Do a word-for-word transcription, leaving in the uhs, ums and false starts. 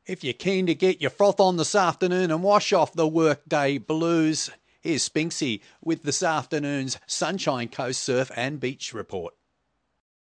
If you're keen to get your froth on this afternoon and wash off the workday blues, here's Spinksy with this afternoon's Sunshine Coast Surf and Beach Report.